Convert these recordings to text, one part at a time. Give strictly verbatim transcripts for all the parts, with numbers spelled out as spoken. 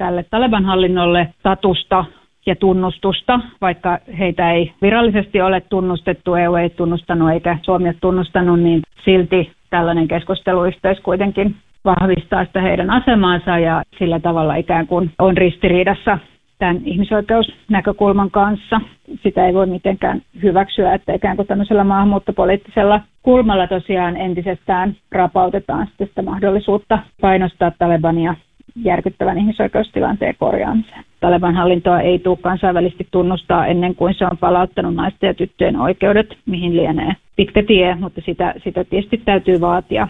tälle Taliban-hallinnolle statusta ja tunnustusta, vaikka heitä ei virallisesti ole tunnustettu, E U ei tunnustanut eikä Suomi ole tunnustanut, niin silti tällainen keskusteluyhteys kuitenkin vahvistaa sitä heidän asemaansa ja sillä tavalla ikään kuin on ristiriidassa tämän ihmisoikeusnäkökulman kanssa. Sitä ei voi mitenkään hyväksyä, että ikään kuin tämmöisellä maahanmuuttopoliittisella kulmalla tosiaan entisestään rapautetaan sitä mahdollisuutta painostaa Talibania järkyttävän ihmisoikeustilanteen korjaamiseen. Taliban hallintoa ei tule kansainvälisesti tunnustaa ennen kuin se on palauttanut naisten ja tyttöjen oikeudet, mihin lienee pitkä tie, mutta sitä, sitä tietysti täytyy vaatia.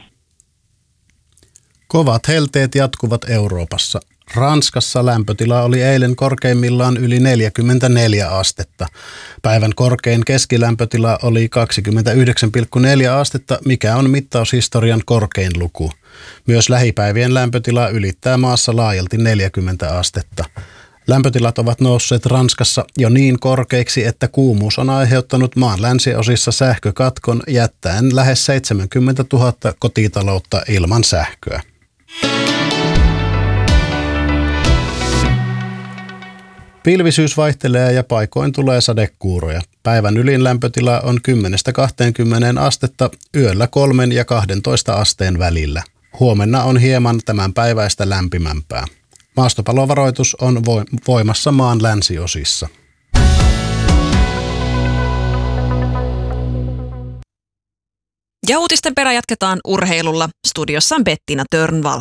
Kovat helteet jatkuvat Euroopassa. Ranskassa lämpötila oli eilen korkeimmillaan yli neljäkymmentäneljä astetta. Päivän korkein keskilämpötila oli kaksikymmentäyhdeksän pilkku neljä astetta, mikä on mittaushistorian korkein luku. Myös lähipäivien lämpötila ylittää maassa laajalti neljäkymmentä astetta. Lämpötilat ovat nousseet Ranskassa jo niin korkeiksi, että kuumuus on aiheuttanut maan länsiosissa sähkökatkon jättäen lähes seitsemänkymmentätuhatta kotitaloutta ilman sähköä. Pilvisyys vaihtelee ja paikoin tulee sadekuuroja. Päivän ylin lämpötila on kymmenestä kahteenkymmeneen astetta, yöllä kolmen ja kahdentoista asteen välillä. Huomenna on hieman tämän päiväistä lämpimämpää. Maastopalovaroitus on voimassa maan länsiosissa. Ja uutisten perä jatketaan urheilulla. Studiossa on Bettina Törnvall.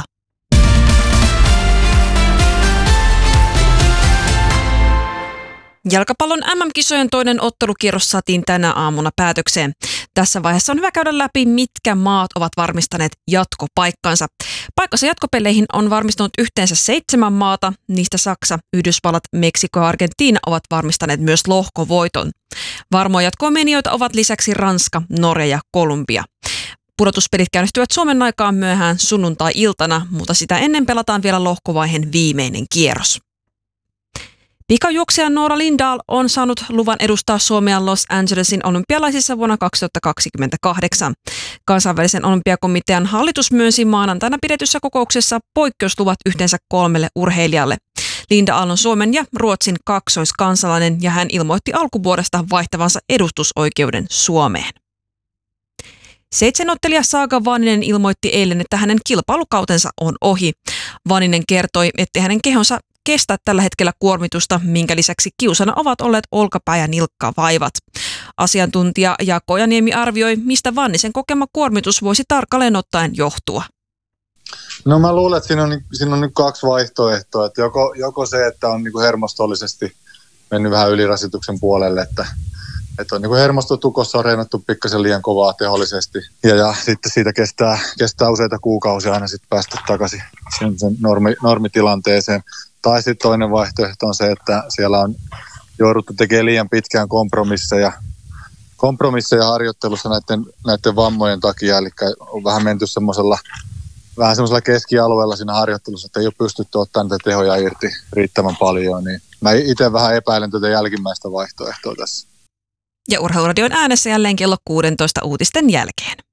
Jalkapallon M M-kisojen toinen ottelukierros saatiin tänä aamuna päätökseen. Tässä vaiheessa on hyvä käydä läpi, mitkä maat ovat varmistaneet jatkopaikkansa. Paikkansa jatkopeleihin on varmistunut yhteensä seitsemän maata. Niistä Saksa, Yhdysvallat, Meksiko ja Argentiina ovat varmistaneet myös lohkovoiton. Varmoja jatkomenijoita ovat lisäksi Ranska, Norja ja Kolumbia. Pudotuspelit käynnistyvät Suomen aikaan myöhään sunnuntai-iltana, mutta sitä ennen pelataan vielä lohkovaiheen viimeinen kierros. Pikajuoksija Noora Lindahl on saanut luvan edustaa Suomea Los Angelesin olympialaisissa vuonna kaksituhattakaksikymmentäkahdeksan. Kansainvälisen olympiakomitean hallitus myönsi maanantaina pidetyssä kokouksessa poikkeusluvat yhteensä kolmelle urheilijalle. Lindahl on Suomen ja Ruotsin kaksoiskansalainen ja hän ilmoitti alkuvuodesta vaihtavansa edustusoikeuden Suomeen. Seitsemänottelija Saga Vaninen ilmoitti eilen, että hänen kilpailukautensa on ohi. Vaninen kertoi, että hänen kehonsa kestää tällä hetkellä kuormitusta, minkä lisäksi kiusana ovat olleet olkapää- ja nilkkavaivat. Asiantuntija Jaakko Ojaniemi arvioi, mistä Vannisen kokema kuormitus voisi tarkalleen ottaen johtua. No mä luulen, että siinä on, siinä on nyt kaksi vaihtoehtoa. Että joko, joko se, että on niin kuin hermostollisesti mennyt vähän ylirasituksen puolelle, että, että on niin kuin hermostotukossa on reenattu pikkasen liian kovaa tehollisesti. Ja, ja sitten siitä kestää, kestää useita kuukausia aina sitten päästä takaisin sen, sen normi, normitilanteeseen. Tai sitten toinen vaihtoehto on se, että siellä on jouduttu tekemään liian pitkään kompromisseja, kompromisseja harjoittelussa näiden, näiden vammojen takia. Eli on vähän menty semmoisella, vähän semmoisella keskialueella siinä harjoittelussa, että ei ole pystytty ottamaan niitä tehoja irti riittävän paljon. Niin mä itse vähän epäilen tätä jälkimmäistä vaihtoehtoa tässä. Ja Urheiluradion äänessä jälleen kello kuusitoista uutisten jälkeen.